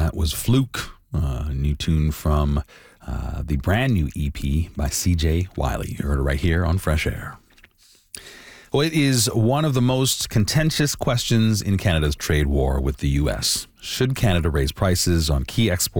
that was Fluke, a new tune from the brand new EP by CJ Wiley. You heard it right here on Fresh Air. Well, it is one of the most contentious questions in Canada's trade war with the U.S. Should Canada raise prices on key exports